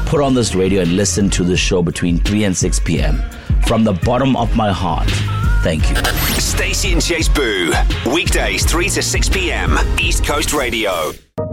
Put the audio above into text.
put on this radio and listen to the show between 3 and 6 p.m. From the bottom of my heart, thank you. Stacey and Chase Boo, weekdays 3 to 6 p.m. East Coast Radio.